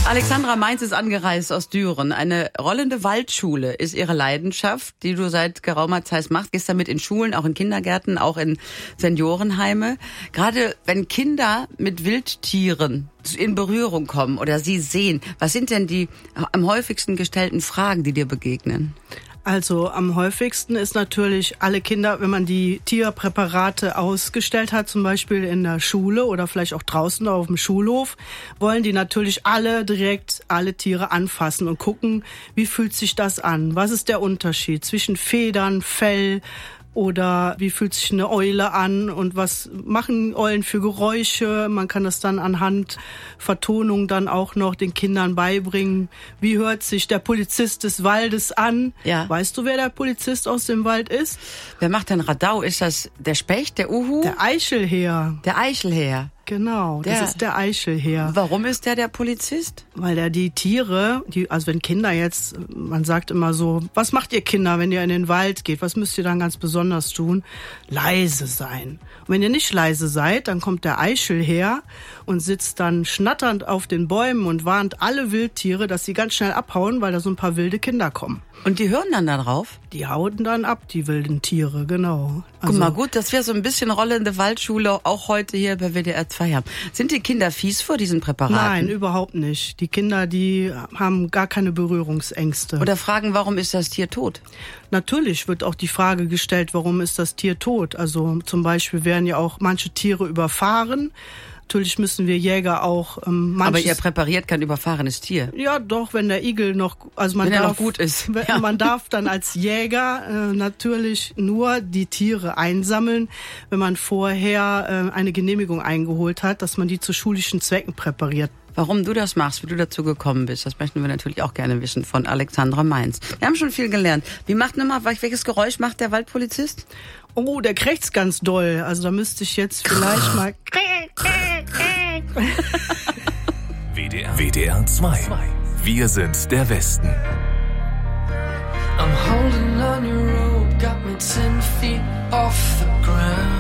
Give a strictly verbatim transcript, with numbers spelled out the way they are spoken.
Alexandra Mainz ist angereist aus Düren. Eine rollende Waldschule ist ihre Leidenschaft, die du seit geraumer Zeit machst. Gehst damit in Schulen, auch in Kindergärten, auch in Seniorenheime. Gerade wenn Kinder mit Wildtieren in Berührung kommen oder sie sehen, was sind denn die am häufigsten gestellten Fragen, die dir begegnen? Also am häufigsten ist natürlich alle Kinder, wenn man die Tierpräparate ausgestellt hat, zum Beispiel in der Schule oder vielleicht auch draußen auf dem Schulhof, wollen die natürlich alle direkt alle Tiere anfassen und gucken, wie fühlt sich das an? Was ist der Unterschied zwischen Federn, Fell, oder wie fühlt sich eine Eule an und was machen Eulen für Geräusche? Man kann das dann anhand Vertonung dann auch noch den Kindern beibringen. Wie hört sich der Polizist des Waldes an? Ja. Weißt du, wer der Polizist aus dem Wald ist? Wer macht denn Radau? Ist das der Specht, der Uhu? Der Eichelhäher. Der Eichelhäher. Genau, der, das ist der Eichelhäher. Warum ist der der Polizist? Weil er die Tiere, die, also wenn Kinder jetzt, man sagt immer so, was macht ihr Kinder, wenn ihr in den Wald geht? Was müsst ihr dann ganz besonders tun? Leise sein. Und wenn ihr nicht leise seid, dann kommt der Eichelhäher und sitzt dann schnatternd auf den Bäumen und warnt alle Wildtiere, dass sie ganz schnell abhauen, weil da so ein paar wilde Kinder kommen. Und die hören dann da drauf? Die hauen dann ab, die wilden Tiere, genau. Also, guck mal, gut, dass wir so ein bisschen rollende Waldschule auch heute hier bei W D R zwei haben. Sind die Kinder fies vor diesen Präparaten? Nein, überhaupt nicht. Die Kinder, die haben gar keine Berührungsängste. Oder fragen, warum ist das Tier tot? Natürlich wird auch die Frage gestellt, warum ist das Tier tot? Also zum Beispiel werden ja auch manche Tiere überfahren. Natürlich müssen wir Jäger auch ähm, manches... Aber ihr präpariert kein überfahrenes Tier. Ja, doch, wenn der Igel noch... Also man wenn darf, er noch gut ist. Wenn, ja. Man darf dann als Jäger äh, natürlich nur die Tiere einsammeln, wenn man vorher äh, eine Genehmigung eingeholt hat, dass man die zu schulischen Zwecken präpariert. Warum du das machst, wie du dazu gekommen bist, das möchten wir natürlich auch gerne wissen von Alexandra Mainz. Wir haben schon viel gelernt. Wie macht nochmal, welches Geräusch macht der Waldpolizist? Oh, der krächzt ganz doll. Also da müsste ich jetzt vielleicht mal... W D R zwei. Wir sind der Westen. I'm holding on your rope, got me ten feet off the ground.